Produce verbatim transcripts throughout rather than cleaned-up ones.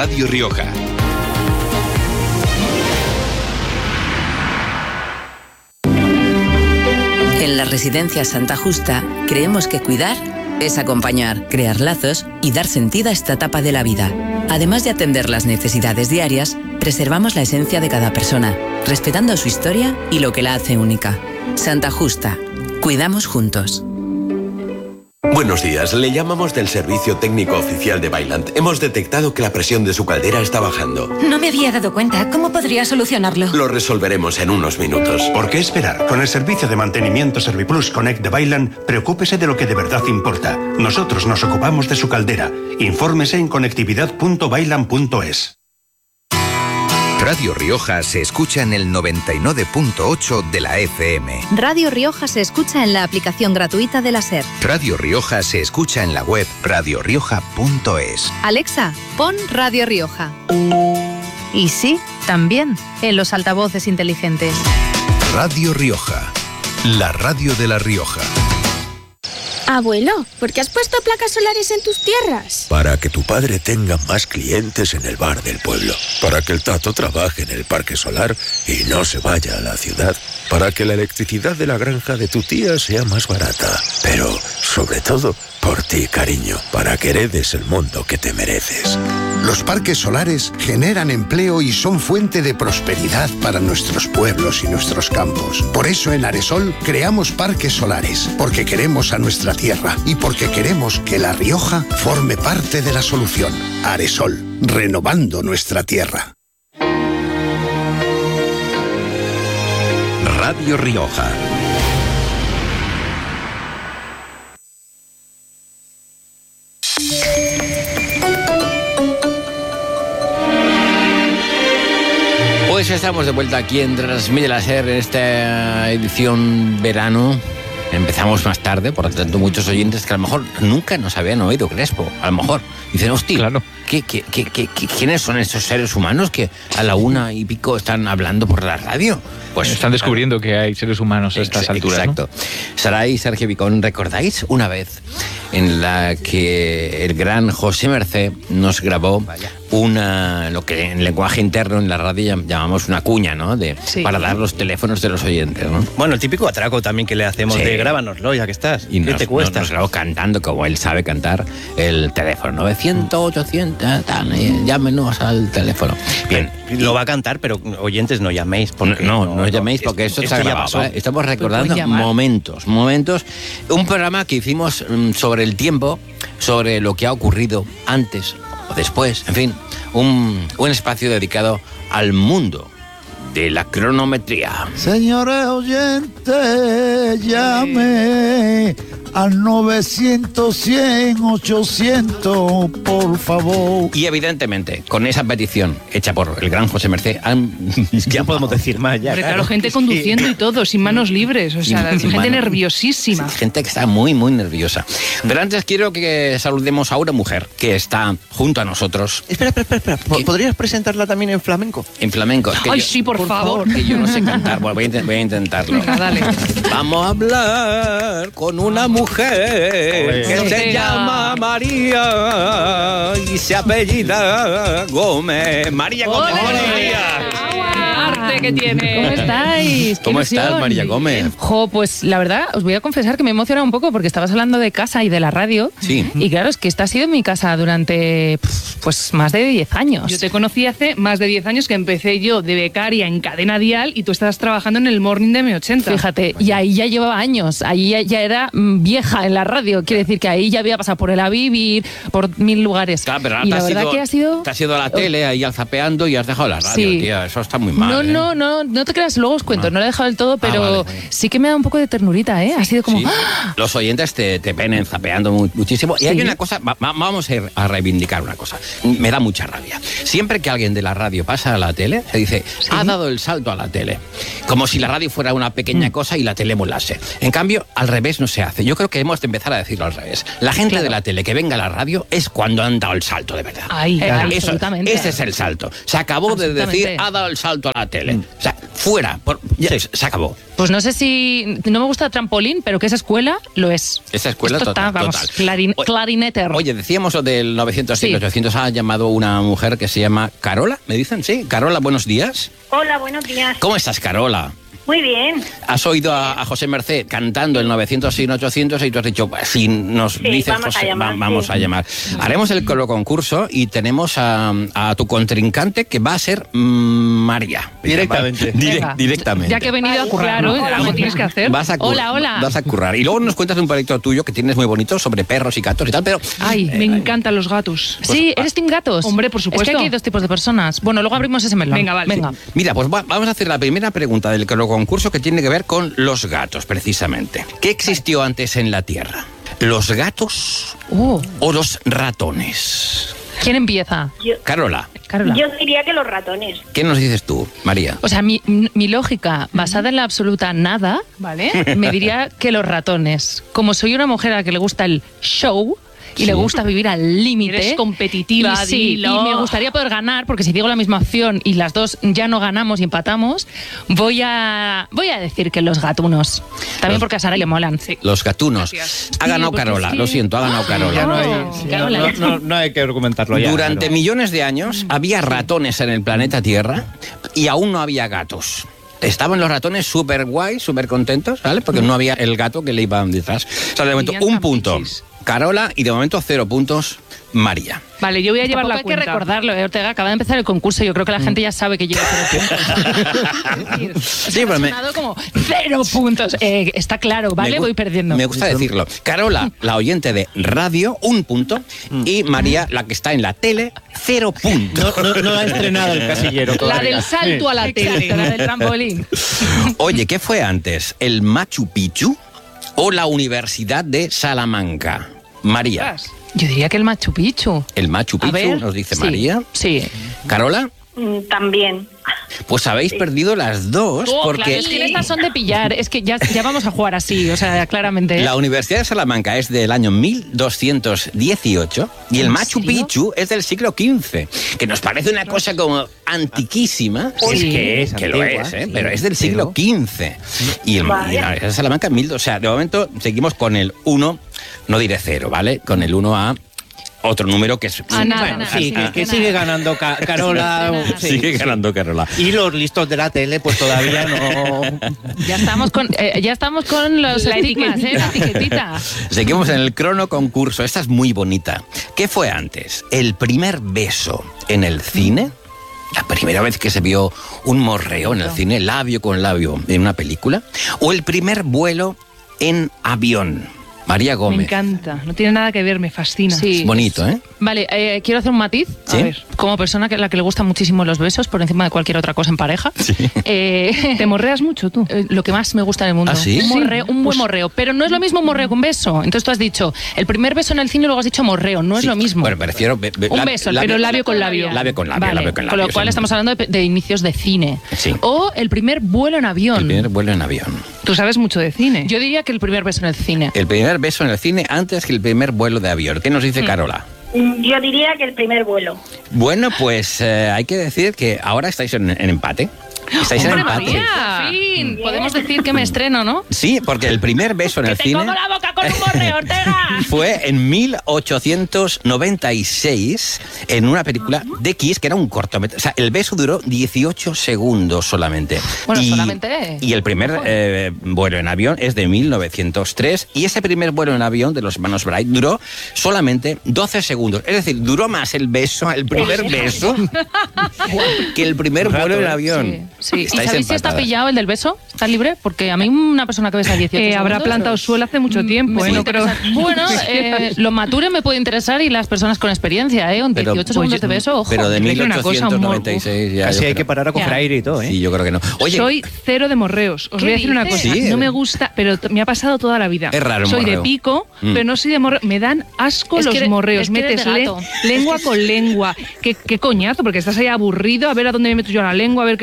Radio Rioja. En la Residencia Santa Justa creemos que cuidar es acompañar, crear lazos y dar sentido a esta etapa de la vida. Además de atender las necesidades diarias, preservamos la esencia de cada persona, respetando su historia y lo que la hace única. Santa Justa. Cuidamos juntos. Buenos días, le llamamos del Servicio Técnico Oficial de Vaillant. Hemos detectado que la presión de su caldera está bajando. No me había dado cuenta. ¿Cómo podría solucionarlo? Lo resolveremos en unos minutos. ¿Por qué esperar? Con el servicio de mantenimiento Serviplus Connect de Vaillant, preocúpese de lo que de verdad importa. Nosotros nos ocupamos de su caldera. Infórmese en conectividad punto vaillant punto es. Radio Rioja se escucha en el noventa y nueve punto ocho de la F M. Radio Rioja se escucha en la aplicación gratuita de la SER. Radio Rioja se escucha en la web radio rioja punto es. Alexa, pon Radio Rioja. Y sí, también en los altavoces inteligentes. Radio Rioja, la radio de La Rioja. Abuelo, ¿por qué has puesto placas solares en tus tierras? Para que tu padre tenga más clientes en el bar del pueblo. Para que el Tato trabaje en el parque solar y no se vaya a la ciudad. Para que la electricidad de la granja de tu tía sea más barata. Pero, sobre todo, por ti, cariño. Para que heredes el mundo que te mereces. Los parques solares generan empleo y son fuente de prosperidad para nuestros pueblos y nuestros campos. Por eso en Aresol creamos parques solares, porque queremos a nuestra tierra y porque queremos que La Rioja forme parte de la solución. Aresol, renovando nuestra tierra. Radio Rioja. Pues estamos de vuelta aquí en Transmite la SER en esta edición verano. Empezamos más tarde, por lo tanto muchos oyentes que a lo mejor nunca nos habían oído Crespo, a lo mejor dicen, hostia, claro. ¿qué, qué, qué, qué, ¿quiénes son esos seres humanos que a la una y pico están hablando por la radio? Pues están descubriendo claro. que hay seres humanos a estas alturas. Exacto. ¿No? Saray y Sergio Picón, ¿recordáis una vez en la que el gran José Mercé nos grabó una, lo que en lenguaje interno en la radio llamamos una cuña, ¿no? De, sí. Para dar los teléfonos de los oyentes, ¿no? Bueno, el típico atraco también que le hacemos sí. de grábanoslo, ya que estás. Y ¿Qué nos, te cuesta? Nos, nos grabó cantando, como él sabe cantar, el teléfono. novecientos, ochocientos, tal, llámenos al teléfono. Bien. Lo va a cantar, pero oyentes no llaméis. Porque no, no, no, no llaméis porque esto, esto está grabado. ¿eh? Estamos recordando momentos, momentos. Un programa que hicimos sobre el tiempo, sobre lo que ha ocurrido antes o después, en fin, un, un espacio dedicado al mundo de la cronometría. Señores oyentes, llame al novecientos, cien, ochocientos, por favor. Y evidentemente, con esa petición hecha por el gran José Mercé, han... ya podemos decir más. Ya, claro, claro, gente conduciendo y todo, sin manos libres, o sea, gente manos, nerviosísima. Sí, gente que está muy, muy nerviosa. Pero antes quiero que saludemos a una mujer que está junto a nosotros. Espera, espera, espera, espera. ¿Podrías presentarla también en flamenco? En flamenco. Es que Ay, yo, sí, por, por favor. Que yo no sé cantar, bueno, voy, a, voy a intentarlo. Venga, dale. Vamos a hablar con una mujer Oye. que se Oye. llama María y se apellida Gómez. María Gómez. María. Arte que tiene. ¿Cómo estáis? ¿Cómo estás, María Gómez? Jo, pues la verdad, os voy a confesar que me he emocionado un poco porque estabas hablando de casa y de la radio. Sí. Y claro, es que esta ha sido mi casa durante pues más de diez años. Yo te conocí hace más de diez años que empecé yo de becaria en Cadena Dial y tú estabas trabajando en el Morning de eme ochenta. Fíjate, y ahí ya llevaba años, ahí ya, ya era vieja en la radio. Quiere decir que ahí ya había pasado por el A Vivir, por mil lugares. Claro, pero y la has verdad ido, que ha sido... Te has ido a la tele ahí alzapeando y has dejado la radio, sí. tía. Eso está muy mal. No, ¿eh? no, no, no te creas, luego os cuento, no, no lo he dejado del todo, pero ah, vale, vale. sí que me da un poco de ternurita, ¿eh? Ha sido como... Sí. ¡Ah! Los oyentes te, te ven zapeando muchísimo. Sí. Y hay una cosa, va, vamos a, ir a reivindicar una cosa. Me da mucha rabia. Siempre que alguien de la radio pasa a la tele, se dice, ¿sí? ha dado el salto a la tele. Como si la radio fuera una pequeña mm. cosa y la tele molase. En cambio, al revés no se hace. Yo creo que hemos de empezar a decirlo al revés. La gente claro. de la tele que venga a la radio es cuando han dado el salto de verdad. Ay, eh, absolutamente. Eso, ese es el salto. Se acabó de decir, ha dado el salto a la tele. Imposible. O sea, fuera. Por, ya, sí. Se acabó. Pues no sé si... No me gusta trampolín, pero que esa escuela lo es. Esa escuela Esto total, está, vamos, total. Clarin, clarineter. Oye, decíamos lo del novecientos y Sí. ochocientos. Ha llamado una mujer que se llama Carola, ¿me dicen? Sí. Carola, buenos días. Hola, buenos días. ¿Cómo estás, Carola? Muy bien. Has oído a, a José Merced cantando el novecientos y ochocientos y tú has dicho, si nos Sí, dices vamos a José, llamar, va- vamos sí. a llamar. Haremos el colo concurso y tenemos a, a tu contrincante que va a ser mm, María. Directamente. Dire- Venga. directamente. Ya que he venido a currar, Claro, ¿no? algo tienes que hacer. Vas a cur- Hola, hola. Vas a currar. Y luego nos cuentas un proyecto tuyo que tienes muy bonito sobre perros y gatos y tal, pero... Ay, me encantan los gatos. Sí, ¿eres team gatos? Hombre, por Es supuesto. que aquí hay dos tipos de personas. Bueno, luego abrimos ese melón. Venga, vale. Venga. Mira, pues va- vamos a hacer la primera pregunta del colo concurso que tiene que ver con los gatos, precisamente. ¿Qué existió antes en la Tierra? ¿Los gatos Uh, o los ratones? ¿Quién empieza? Yo, Carola, Carola. yo diría que los ratones. ¿qué nos dices tú, María? O sea, mi, mi lógica, basada en la absoluta nada, ¿Vale? me diría que los ratones. Como soy una mujer a la que le gusta el show y Sí. le gusta vivir al límite. Eres competitiva, y sí, dilo. y me gustaría poder ganar, porque si digo la misma opción y las dos ya no ganamos y empatamos, voy a voy a decir que los gatunos. También Los- porque a Sara le molan. Los gatunos. Gracias. Ha ganado porque Carola, es que- lo siento, ha ganado Carola. Ya no hay, Oh, sí, no, Carola. no- no- no hay que argumentarlo ya. Durante claro. millones de años había ratones en el planeta Tierra y aún no había gatos. Estaban los ratones súper guays, súper contentos, ¿vale? Porque no había el gato que le iba detrás. O sea, de momento, Vivían un tan punto pichis. Carola y de momento cero puntos María. Vale, yo voy a llevar Tampoco la hay cuenta. que recordarlo, ¿eh, Ortega? Acaba de empezar el concurso. Yo creo que la gente ya sabe que lleva cero puntos. Sí, Ha pero me, sonado como cero puntos. Eh, está claro, ¿vale? me gu- Voy perdiendo. Me gusta decirlo. Carola, la oyente de radio, un punto. Y María, la que está en la tele, cero puntos. No, no, no ha estrenado el casillero La todavía. del salto a la Exacto, tele. la del trampolín. Oye, ¿qué fue antes? ¿El Machu Picchu o la Universidad de Salamanca? María. Yo diría que el Machu Picchu. El Machu A Picchu, ver, nos dice sí, María. Sí. Carola, Mm, También. pues habéis perdido las dos Oh, porque claro, es que en estas son de pillar. Es que ya, ya vamos a jugar así, o sea, claramente. ¿eh? la Universidad de Salamanca es del año mil doscientos dieciocho y el ¿En Machu serio? Picchu es del siglo quince, que nos parece una cosa como antiquísima. Sí, es que es que lo antigua, es, ¿eh? sí. Pero es del siglo quince. Y, el, y la Universidad de Salamanca mil dos. O sea, de momento seguimos con el uno, no diré cero, ¿vale? Con el uno a otro número que es... A nada, Bueno, nada, sí, sí, que, que nada. sigue ganando Ca- Carola. sí, Sigue sí. ganando Carola. Y los listos de la tele, pues todavía no. Ya estamos con, eh, ya estamos con los La estigmas, ¿eh? La etiquetita. Seguimos en el crono concurso. Esta es muy bonita. ¿Qué fue antes? ¿El primer beso en el cine? La primera vez que se vio un morreo en el cine, labio con labio, en una película. ¿O el primer vuelo en avión? María Me Gómez. encanta. No tiene nada que ver, me fascina. Sí. Es bonito, ¿eh? Vale, eh, quiero hacer un matiz. Sí. A ver, como persona que, a la que le gustan muchísimo los besos por encima de cualquier otra cosa en pareja. eh, ¿Te morreas mucho tú? eh, lo que más me gusta en el mundo. ¿Ah, sí? Un, morreo, un buen Pues- morreo. Pero no es lo mismo un morreo que un beso. Entonces tú has dicho, el primer beso en el cine y luego has dicho morreo. No es Sí. lo mismo. Bueno, prefiero... be- be- un lab- beso, labio- pero labio con labio. Labio con labio, Vale, labio con con labio, lo cual sí. estamos hablando de, de inicios de cine. Sí. O el primer vuelo en avión. El primer vuelo en avión. Tú sabes mucho de cine. Yo diría que el primer beso en el cine. El primer beso en el cine antes que el primer vuelo de avión. ¿Qué nos Hmm. dice Carola? Mm, Yo diría que el primer vuelo. Bueno, pues eh, hay que decir que ahora estáis en, en empate. Estáis en ¡Hombre, empate. María! Por fin, podemos decir que me estreno, ¿no? Sí, porque el primer beso en el ¡Te cine como la boca con un morreo, Ortega! fue en mil ochocientos noventa y seis en una película de Kiss que era un cortometraje. O sea, el beso duró dieciocho segundos solamente. Bueno, y, solamente. Y el primer eh, vuelo en avión es de mil novecientos tres y ese primer vuelo en avión de los hermanos Bright duró solamente doce segundos. Es decir, duró más el beso, el primer beso, que el primer vuelo en avión. Sí. ¿Y Estáis sabéis si está empatadas. pillado el del beso? ¿Está libre? Porque a mí una persona que besa dieciocho Eh, habrá segundos, plantado suelo hace mucho tiempo, me ¿eh? puede No creo- interesar. Bueno, eh, lo mature me puede interesar y las personas con experiencia, ¿eh? Un Pero- dieciocho segundos de Oye, beso, ojo. Pero de Te voy a decir mil una cosa, ochocientos noventa y seis ya. Casi yo hay creo- que parar a coger Ya. aire y todo, ¿eh? Sí, yo creo que no. Oye, Soy cero de morreos. Os ¿Qué voy a decir una cosa. dices? Sí. No me gusta, pero t- me ha pasado toda la vida. Es raro el Soy morreo. de pico, Mm. pero no soy de morreo. Me dan asco Es que los eres- morreos. es que eres Metes de le- gato. lengua con lengua. ¿Qué, qué coñazo, porque estás ahí aburrido a ver a dónde me meto yo la lengua, a ver que no dar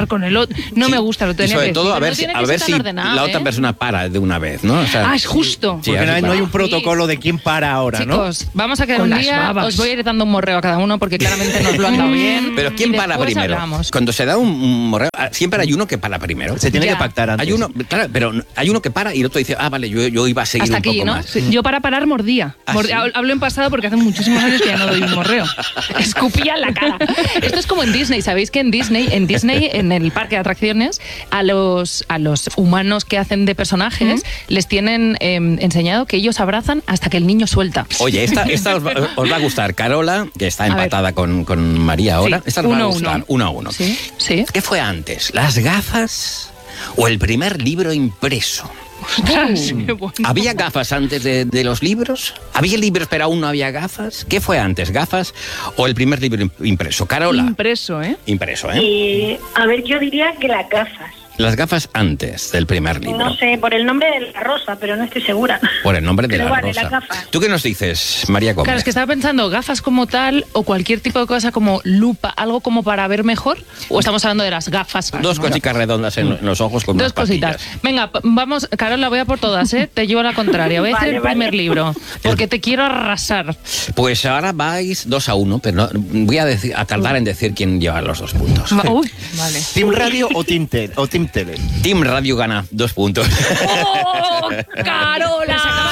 con el otro. No Sí. me gusta, lo Y tenía sobre que todo decir. a ver, no si, tiene a que ver ser si tan ordenado, la otra ¿eh? persona para de una vez, ¿no? O sea, Ah, es justo. sí, Porque no hay, así no hay para. un protocolo de quién para ahora, ¿no? Chicos, vamos a quedar Con un las día, babas. os voy a ir dando un morreo a cada uno porque claramente nos lo han dado bien. Pero ¿quién Y para después primero? hablamos. Cuando se da un, un morreo, ah, siempre hay uno que para primero. Se tiene Ya. que pactar antes. Hay uno, claro, pero hay uno que para y el otro dice, ah, vale, yo, yo iba a seguir Hasta un aquí, poco ¿no? más. Sí, yo para parar mordía. ¿Ah, Mord- sí? hab- Hablo en pasado porque hace muchísimos años que ya no doy un morreo. Escupía en la cara. Esto es como en Disney. ¿Sabéis que en Disney, en Disney, en el parque de atracciones, a los, a los humanos que hacen de personajes les tienen eh, enseñado que ellos abrazan hasta que el niño suelta? Oye, esta, esta os, va, os va a gustar. Carola, que está A ver. empatada con, con María ahora, Sí, esta os va uno a a gustar. uno. Uno a uno. Sí, sí. ¿Qué fue antes? ¿Las gafas o el primer libro impreso? Ostras, qué bueno. ¿Había gafas antes de, de los libros? ¿Había libros pero aún no había gafas? ¿Qué fue antes, gafas o el primer libro im- impreso? Carola, Impreso, ¿eh? impreso, ¿eh? Eh, a ver, yo diría que las gafas. Las gafas antes del primer libro, No sé, por el nombre de la rosa, pero no estoy segura. por el nombre de Pero la vale, rosa. las gafas. ¿Tú qué nos dices, María Gómez? Claro, es que estaba pensando gafas como tal o cualquier tipo de cosa como lupa, algo como para ver mejor. O estamos hablando de las gafas. Dos cositas redondas en en los ojos con Dos unas cositas. patillas. Venga, p- vamos, Carola, voy a por todas, ¿eh? Te llevo la contraria. Voy a decir Vale, el primer vale. libro, porque te quiero arrasar. Pues ahora vais dos a uno, pero no- voy a, decir, a tardar en decir quién lleva los dos puntos. Va- Uy, vale. ¿Team Radio o Team, Tel- o team Tele? Team Radio gana dos puntos. ¡Oh, Carola!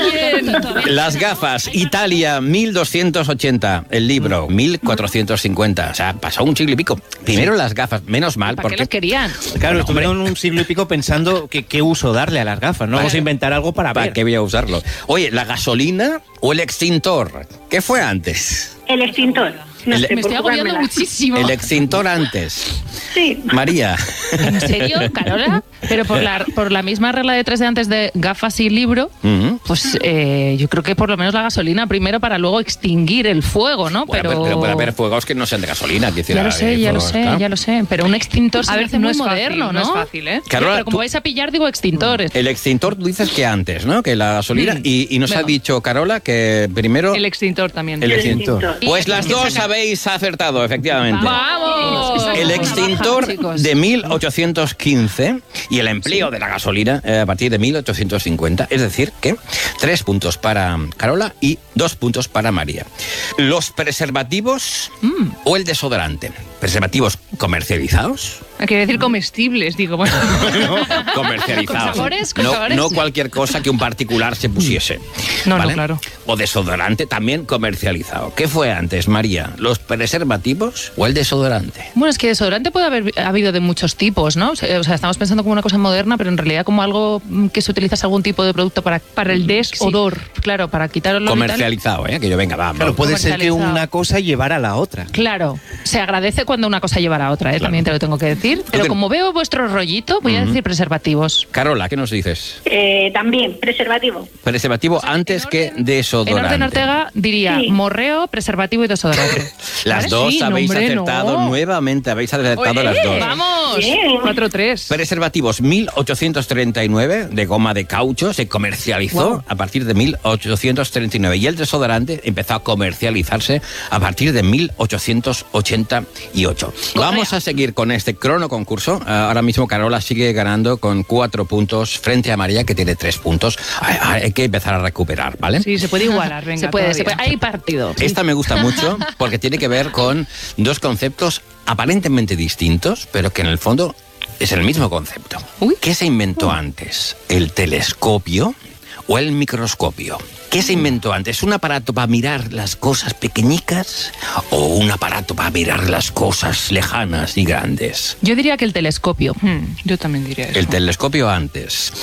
Las gafas, Italia, mil doscientos ochenta. El libro, mil cuatrocientos cincuenta. O sea, pasó un siglo y pico. Primero las gafas, menos mal, ¿Para qué porque... los querían? Claro, estuvieron un siglo y pico pensando que qué uso darle a las gafas, ¿no? Vamos a inventar algo para ¿Para ver. qué voy a usarlo? Oye, ¿la gasolina o el extintor? ¿Qué fue antes? El extintor. No El- sé, Me por estoy agobiando jugármela. muchísimo. El extintor antes. Sí. María. ¿En serio, Carola? Pero por la, por la misma regla de tres de antes de gafas y libro, Ujú. pues eh, yo creo que por lo menos la gasolina primero para luego extinguir el fuego, ¿no? Bueno, pero... pero, pero puede haber fuegos que no sean de gasolina. que decir, Ya lo hay sé, ya lo fuegos, sé, claro. ya lo sé. Pero un extintor se A me ver, hace no muy es fácil, moderno, ¿no? no es fácil, ¿eh? Carola, pero como tú- vais a pillar, digo extintores. El extintor, tú dices que antes, ¿no? Que la gasolina. Mm. Y, y nos ha Venga. dicho Carola que primero. El extintor también. el El extintor. extintor. Pues las Y- dos habéis acertado, efectivamente. ¡Vamos! El extintor Chicos. de mil ochocientos quince y el empleo de la gasolina eh, a partir de mil ochocientos cincuenta. Es decir, que tres puntos para Carola y dos puntos para María. Los preservativos Mm. o el desodorante. Preservativos comercializados. Quiere decir comestibles, digo, bueno. Comercializados. ¿Con sabores? ¿Con no, sabores? no cualquier cosa que un particular se pusiese. No, no, ¿vale? claro. O desodorante también comercializado. ¿Qué fue antes, María? ¿Los preservativos o el desodorante? Bueno, es que desodorante puede haber habido de muchos tipos, ¿no? O sea, o sea, estamos pensando como una cosa moderna, pero en realidad como algo mm, que se utiliza algún tipo de producto para... Para el desodor. Sí, claro, para quitar olor y tal. Comercializado, ¿eh? Que yo venga, vamos. Claro, puede ser que Comercializado. una cosa llevara a la otra. Claro, se agradece cuando una cosa lleva a la otra, ¿eh? También te lo tengo que decir. Pero qué- como veo vuestro rollito, voy a decir preservativos. Carola, ¿qué nos dices? Eh, también, preservativo. Preservativo antes que En desodorante. orden Ortega diría Sí. morreo, preservativo y desodorante. Las ¿Vale? dos Sí, no, habéis hombre, acertado no. nuevamente, habéis acertado Oye, las dos. ¡Vamos! Bien. cuatro tres. Preservativos mil ochocientos treinta y nueve de goma de caucho se comercializó Wow. a partir de mil ochocientos treinta y nueve y el desodorante empezó a comercializarse a partir de mil ochocientos ochenta y ocho. Vamos a seguir con este crono concurso. Ah, ahora mismo Carola sigue ganando con cuatro puntos frente a María que tiene tres puntos. Hay, hay que empezar a recuperar, ¿vale? Sí, se puede igualar, venga. se puede, se todavía. puede. Hay partido. Esta me gusta mucho porque tiene que ver con dos conceptos aparentemente distintos, pero que en el fondo es el mismo concepto. Uy. ¿Qué se inventó antes? ¿El telescopio o el microscopio? ¿Qué se inventó antes? ¿Un aparato para mirar las cosas pequeñicas o un aparato para mirar las cosas lejanas y grandes? Yo diría que el telescopio. Hmm, yo también diría eso. El telescopio antes.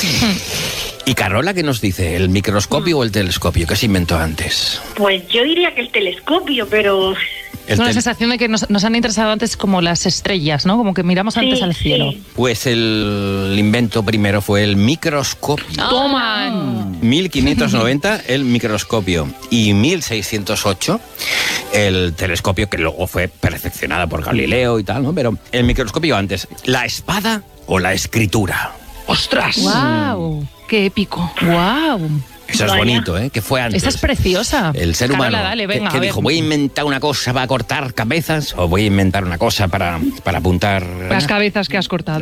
¿Y Carola qué nos dice? ¿El microscopio o el telescopio? ¿Qué se inventó antes? Pues yo diría que el telescopio, pero El Tengo la tel- sensación de que nos, nos han interesado antes como las estrellas, ¿no? Como que miramos antes Sí, al cielo. sí. Pues el invento primero fue el microscopio. ¡Toma! mil quinientos noventa el microscopio y mil seiscientos ocho el telescopio, que luego fue perfeccionada por Galileo y tal, ¿no? Pero el microscopio antes, ¿la espada o la escritura? ¡Ostras! ¡Wow! ¡Qué épico! ¡Wow! Eso es Vaya. bonito, ¿eh? Que fue antes. Esa es preciosa. El ser Carola, humano. dale, que- venga, que a ver. dijo, voy a inventar una cosa para cortar cabezas o voy a inventar una cosa para, para apuntar. Las cabezas que has cortado.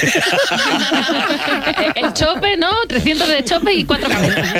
El chope, ¿no? trescientos de chope y cuatro cabezas.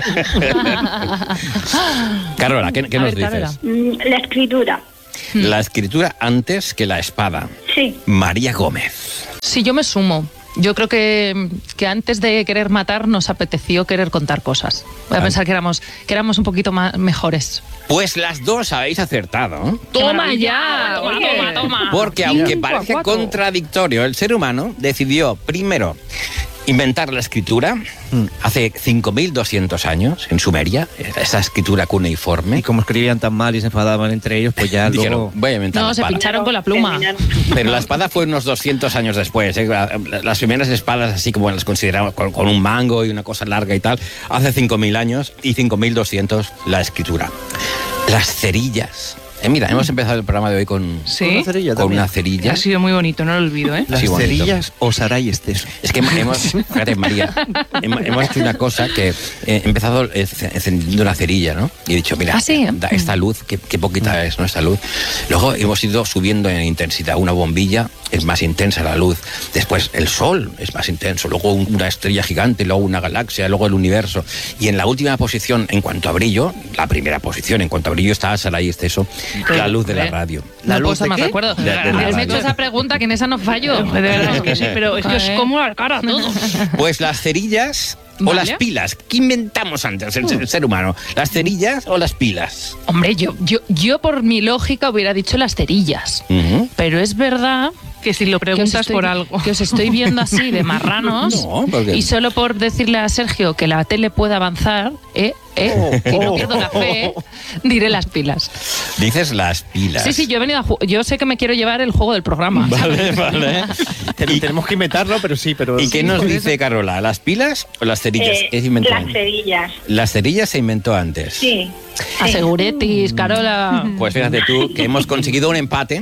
Carola, ¿qué, qué A nos ver, dices? Carola. Mm, La escritura. La escritura antes que la espada. Sí. María Gómez. Sí, yo me sumo. Yo creo que, que antes de querer matar nos apeteció querer contar cosas. Voy a pensar que éramos, que éramos un poquito más mejores. Pues las dos habéis acertado. ¡Toma ya! Toma, toma, toma. Porque Cinco aunque a parece cuatro. contradictorio, el ser humano decidió primero inventar la escritura hace cinco mil doscientos años en Sumeria, esa escritura cuneiforme. Y como escribían tan mal y se enfadaban entre ellos, pues ya Dijeron, luego... voy a inventar No, la se espada. pincharon con la pluma. Pero la espada fue unos doscientos años después. ¿eh? Las primeras espadas, así como las consideramos, con, con un mango y una cosa larga y tal, hace cinco mil años y cinco mil doscientos la escritura. Las cerillas. Eh, mira, hemos empezado el programa de hoy con, Sí. Con una cerilla con también. una cerilla. Ha sido muy bonito, no lo olvido, ¿eh? Las Sí, bonito. cerillas o Saray Esteso. Es que hemos, fíjate, María, hemos, hemos hecho una cosa que he empezado eh, encendiendo una cerilla, ¿no? Y he dicho, mira, ¿Ah, sí? da- esta luz, qué, qué poquita es, ¿no? Esta luz. Luego hemos ido subiendo en intensidad. Una bombilla es más intensa la luz. Después el sol es más intenso. Luego un- una estrella gigante, luego una galaxia, luego el universo. Y en la última posición, en cuanto a brillo, la primera posición, en cuanto a brillo, está Saray Esteso, la luz de la radio. ¿La ¿La no puedo luz estar de más qué? de acuerdo. De- de la Me has radio. hecho esa pregunta que en esa no fallo. De verdad, es que sí, pero es que os A ver. como la cara todo. Pues las cerillas o Vale. las pilas. ¿Qué inventamos antes el, el ser humano? ¿Las cerillas o las pilas? Hombre, yo, yo, yo por mi lógica hubiera dicho las cerillas. Ujú. Pero es verdad Que si lo que os preguntas estoy- por algo. que os estoy viendo así de marranos. No, porque- Y solo por decirle a Sergio que la tele puede avanzar, eh, eh, que no pierdo la fe, diré las pilas. Dices las pilas. Sí, sí, yo he venido a ju- yo sé que me quiero llevar el juego del programa. Vale, vale. Ten- Tenemos que inventarlo, pero sí, pero... ¿Y qué nos dice Carola? ¿Las pilas o las cerillas? Eh, ¿Qué se inventó las antes? cerillas. Las cerillas se inventó antes. Sí. Aseguretis, Carola. Pues fíjate tú que hemos conseguido un empate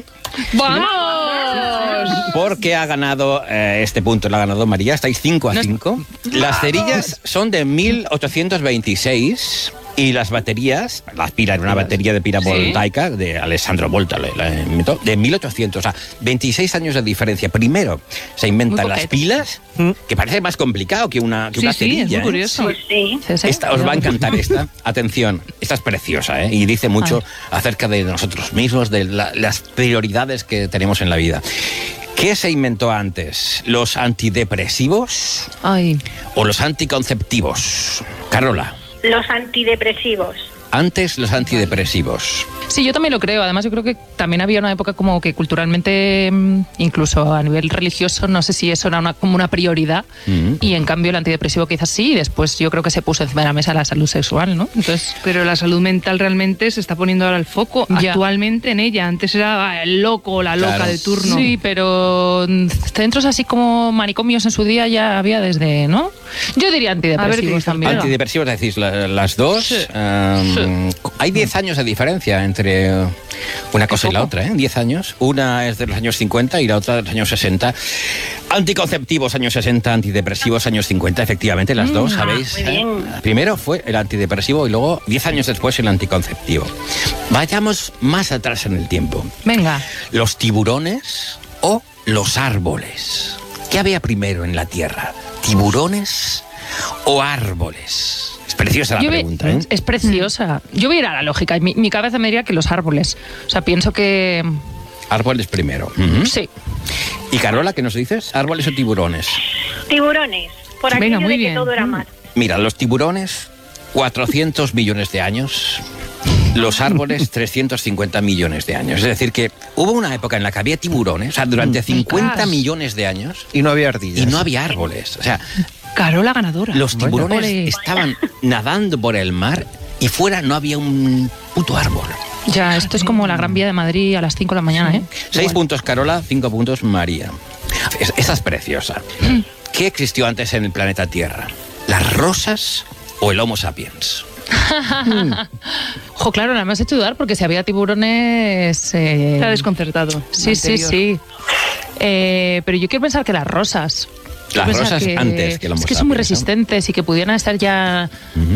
¡Vamos! porque ha ganado eh, este punto, lo ha ganado María. Estáis cinco a cinco. Las cerillas son de mil ochocientos veintiséis. Y las baterías, las pilas, era una batería de pila Sí. voltaica de Alessandro Volta, la- la inventó, de mil ochocientos, o sea, veintiséis años de diferencia. Primero se inventan Muy las poquete. pilas, que parece más complicado que una, que Sí, una sí, cerilla. es muy ¿eh? curioso. Pues sí. Sí, sí. Esta, os va a encantar esta. Atención, esta es preciosa, ¿eh? Y dice mucho acerca de nosotros mismos, de la- las prioridades que tenemos en la vida. ¿Qué se inventó antes? ¿Los antidepresivos Ay, o los anticonceptivos? Carola, Los antidepresivos. antes los antidepresivos. sí, yo también lo creo. Además, yo creo que también había una época como que culturalmente, mm, incluso a nivel religioso, no sé si eso era una, como una prioridad. Mm. Y en cambio el antidepresivo quizás sí. Y después yo creo que se puso encima de la mesa la salud sexual, ¿no? Entonces, Pero la salud mental realmente se está poniendo ahora el foco Ya. actualmente en ella. Antes era ah, el loco o la loca Claro. de turno. sí, pero mm, centros así como manicomios en su día ya había desde, ¿no? Yo diría A ver, ¿qué antidepresivos dice también. Antidepresivos, decís, la- las dos. Sí. em, Hay diez años de diferencia entre una cosa y la poco. otra, ¿eh? diez años. Una es de los años cincuenta y la otra de los años sesenta. Anticonceptivos, años sesenta, antidepresivos, años cincuenta, efectivamente, las dos, ah, ¿sabéis? muy bien. ¿Eh? Primero fue el antidepresivo y luego, diez años después, el anticonceptivo. Vayamos más atrás en el tiempo. Venga. ¿Los tiburones o los árboles? ¿Qué había primero en la Tierra? ¿Tiburones o árboles? Es preciosa la Yo ve- pregunta, ¿eh? Es preciosa. Yo voy a ir a la lógica. y Mi, mi cabeza me diría que los árboles. O sea, pienso que... Árboles primero. Ujú. Sí. ¿Y Carola, qué nos dices? ¿Árboles o tiburones? Tiburones. Por Venga, aquello muy de bien. que todo era mar. Mira, los tiburones, cuatrocientos millones de años. Los árboles, trescientos cincuenta millones de años. Es decir, que hubo una época en la que había tiburones, o sea, durante cincuenta Ostras. millones de años, Y no había ardillas. y no había árboles. O sea, Carola ganadora. los tiburones Ole. estaban nadando por el mar y fuera no había un puto árbol. Ya, esto es como la Gran Vía de Madrid a las cinco de la mañana, ¿eh? Seis puntos Carola, cinco puntos María. Es- Esa es preciosa. ¿Qué existió antes en el planeta Tierra? ¿Las rosas o el Homo sapiens? Jo, claro, nada más he hecho dudar porque si había tiburones... eh, Está desconcertado. Sí, sí, Anterior. sí. Eh, pero yo quiero pensar que las rosas. Yo Las pensaba rosas antes que el Homo Es que son muy sapiens, ¿no? resistentes y que pudieran estar ya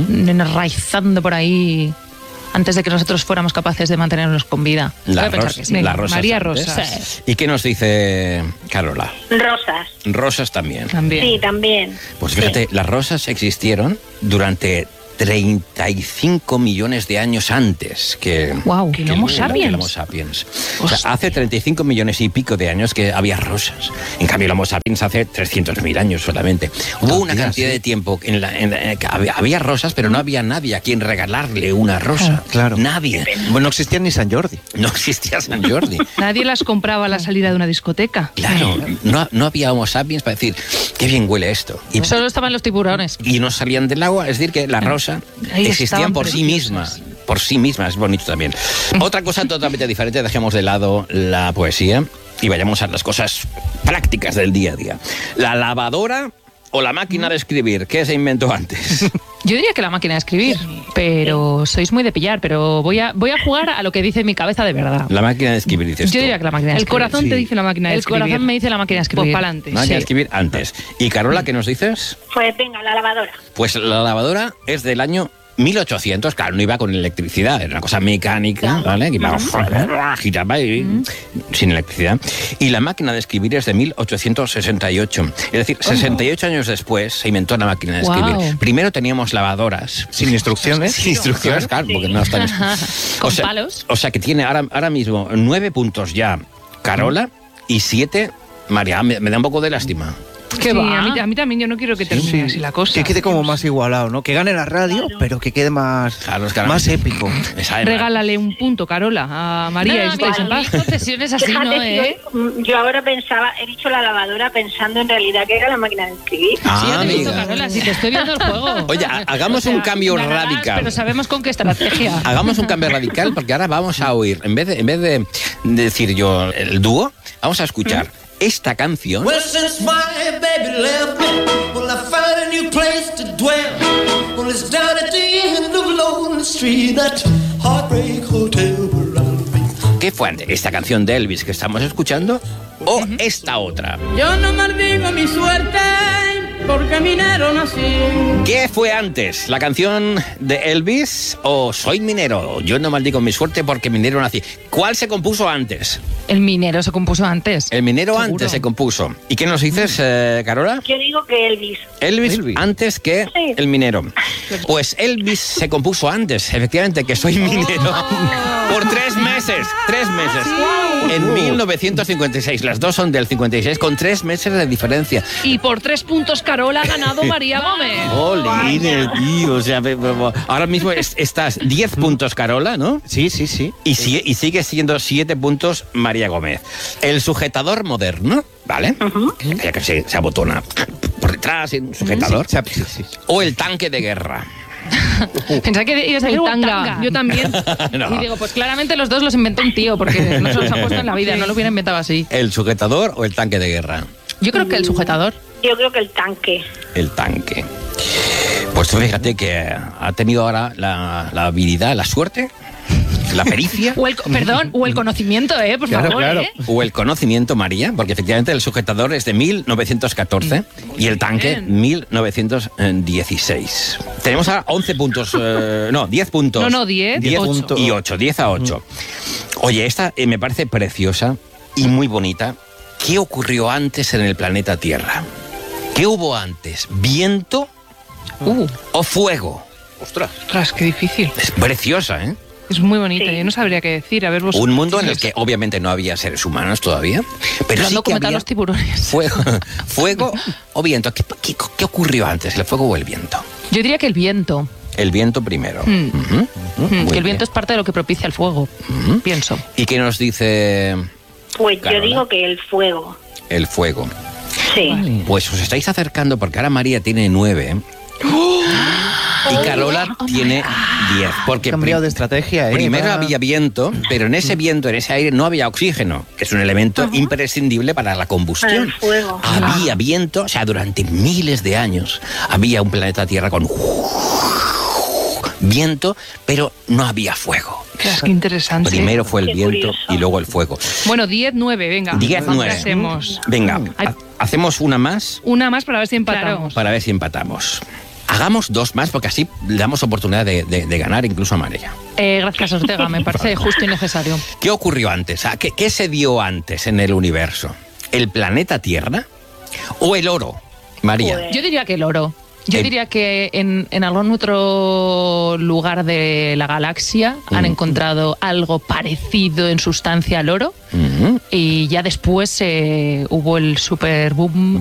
enraizando por ahí antes de que nosotros fuéramos capaces de mantenernos con vida. Voy a Las, pensar ros- que sí. las rosas María antes. Rosas. ¿Y qué nos dice Carola? Rosas. Rosas también. Sí, también. Pues fíjate, las rosas existieron durante treinta y cinco millones de años antes que, Guau, que que el Homo que sapiens. el Homo sapiens. O sea, hace treinta y cinco millones y pico de años que había rosas. En cambio, el Homo sapiens hace trescientos mil años solamente. Hubo una cantidad de tiempo en la, en la- que había, había rosas, pero no había nadie a quien regalarle una rosa. Claro. Nadie. Bueno, no existía ni San Jordi. No existía San Jordi. Nadie las compraba a la salida de una discoteca. Claro, no, no había Homo sapiens para decir, qué bien huele esto. Y, Solo estaban los tiburones. y no salían del agua, es decir, que la rosa Ahí existían estaban por sí preciosas. misma. Por sí misma, es bonito también. Otra cosa totalmente diferente, dejemos de lado la poesía y vayamos a las cosas prácticas del día a día. La lavadora o la máquina de escribir, ¿qué se inventó antes? Yo diría que la máquina de escribir, pero sois muy de pillar, pero voy a, voy a jugar a lo que dice mi cabeza de verdad. La máquina de escribir, dices Yo tú. diría que la máquina de El escribir. corazón te dice la máquina de El escribir. corazón me dice la máquina de escribir. Pues pa'lante. Máquina de Sí. escribir antes. ¿Y Carola, qué nos dices? Pues venga, la lavadora. Pues la lavadora es del año mil ochocientos, claro, no iba con electricidad, era una cosa mecánica, ¿vale? Que iba, giraba y, sin electricidad. Y la máquina de escribir es de mil ochocientos sesenta y ocho. Es decir, sesenta y ocho años después se inventó la máquina de escribir. Guau. Primero teníamos lavadoras. Sin instrucciones. Sin instrucciones, claro, porque no están... Con o sea, palos. O sea que tiene ahora, ahora mismo nueve puntos ya Carola y siete María. Me, me da un poco de lástima. Sí, a mí, a mí también, yo no quiero que termine así la cosa. Que quede como más igualado, ¿no? Que gane la radio, pero que quede más, más épico. Regálale un punto, Carola, a María y No, estáis en mira, paz. concesiones así, Fíjate ¿no? que ¿Eh? yo, yo ahora pensaba, he dicho la lavadora pensando en realidad que era la máquina de escribir. Ah, Sí, yo te he visto, amiga. Carola, si te estoy viendo el juego. Oye, ha- hagamos un cambio Ganarás, radical. Pero sabemos con qué estrategia. Hagamos un cambio radical porque ahora vamos a oír, en vez de, en vez de decir yo el dúo, vamos a escuchar esta canción. Well, since my baby left me, well, I found a new place to dwell. Well, it's down at the end of Lonely Street, that Heartbreak Hotel where I'll be. ¿Qué fue antes? ¿Esta canción de Elvis que estamos escuchando o esta otra? Yo no maldigo mi suerte porque minero nací. ¿Qué fue antes? ¿La canción de Elvis o Soy minero? Yo no maldigo mi suerte porque minero nací. ¿Cuál se compuso antes? El minero se compuso antes. El minero Seguro. antes se compuso. ¿Y qué nos dices, eh, Carola? Yo digo que Elvis. Elvis, antes que Sí. el minero. Pues Elvis se compuso antes, efectivamente, que Soy minero. Por tres meses, tres meses. En mil novecientos cincuenta y seis. Las dos son del cincuenta y seis, con tres meses de diferencia. Y por tres puntos, Carola ha ganado María Gómez. Jolines, tío, o sea, be- be- be- ahora mismo es- estás diez puntos Carola, ¿no? Sí, sí, sí. Y, si- y sigue siendo siete puntos María Gómez. El sujetador moderno, ¿vale? Ya que se, se abotona por detrás, en un sujetador. Sí, sí, sí. O el tanque de guerra. Pensaba que ibas a El decir tanga. tanga. Yo también. No. Y digo, pues claramente los dos los inventó un tío, porque no se los ha puesto en la vida, no lo hubiera inventado así. El sujetador o el tanque de guerra. Yo creo que el sujetador. Yo creo que el tanque. El tanque. Pues tú fíjate que ha tenido ahora la, la habilidad, la suerte, la pericia. O el, co- perdón, o el conocimiento, ¿eh? Por Claro, favor, claro. ¿eh? O el conocimiento, María, porque efectivamente el sujetador es de mil novecientos catorce y el tanque mil novecientos dieciséis. Tenemos ahora once puntos, eh, no, diez puntos. No, no, diez, diez ocho. y ocho, diez a ocho. Oye, esta eh, me parece preciosa y muy bonita. ¿Qué ocurrió antes en el planeta Tierra? ¿Qué hubo antes? ¿Viento Uh, o fuego? Ostras. ostras, qué difícil. Es preciosa, ¿eh? Es muy bonita, yo no sabría qué decir. A ver, vos. Un mundo en el que obviamente no había seres humanos todavía, pero Lo han sí que documentado había los tiburones. fuego, fuego o viento. ¿Qué, qué, qué ocurrió antes, el fuego o el viento? Yo diría que el viento. El viento primero. Mm. Ujú. Mm, Muy que el bien. viento es parte de lo que propicia el fuego, pienso. ¿Y qué nos dice Pues Carola? yo digo que el fuego. el fuego? Sí. Pues os estáis acercando porque ahora María tiene nueve y Carola tiene diez. Porque Cambiado pri- de estrategia, ¿eh? primero Va- había viento, pero en ese viento, en ese aire, no había oxígeno, que es un elemento imprescindible para la combustión. El fuego. Había viento, o sea, durante miles de años había un planeta Tierra con viento, pero no había fuego. Ostras, qué interesante. Primero fue el Qué viento curioso. y luego el fuego. Bueno, diez nueve, venga. diez nueve. ¿Qué hacemos? Venga, ha- hacemos una más Una más para ver si empatamos. para ver si empatamos. Hagamos dos más porque así le damos oportunidad de, de- de ganar incluso a María. Eh, gracias, Ortega, me parece justo y necesario. ¿Qué ocurrió antes? Ah, ¿Qué, qué se dio antes en el universo? ¿El planeta Tierra o el oro? María. Yo diría que el oro. Yo Eh. diría que en, en algún otro lugar de la galaxia han Mm. encontrado algo parecido en sustancia al oro Ujú. y ya después eh, hubo el super boom